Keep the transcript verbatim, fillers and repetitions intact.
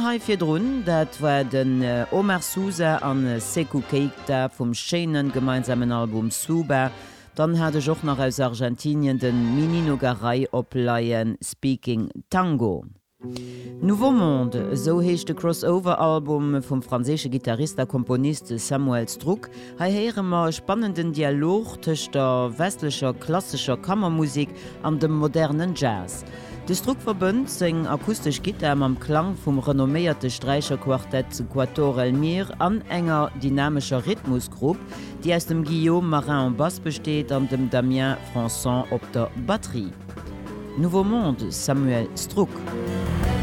haifir drun, dat war den äh, Omar Sousa an äh, Sekou Keita vom schönen gemeinsamen Album Suba. Dann hatte ich auch noch aus Argentinien den Menino Garay opleiien Speaking Tango. Nouveau Monde, so hecht de Crossover-Album vom französischen Gitarrist und Komponist Samuel Struck, ha heere ma spannenden Dialog zwischen der westlicher klassischer Kammermusik an dem modernen Jazz. De Struck verbünnt seg akustisch Gitarre am Klang vom renommierte Streicherquartett Quatuor Elmire an enger dynamischer Rhythmusgruppe, die aus dem Guillaume Marin am Bass besteht und dem Damien Françon op der Batterie. Nouveau Monde, Samuel Struck.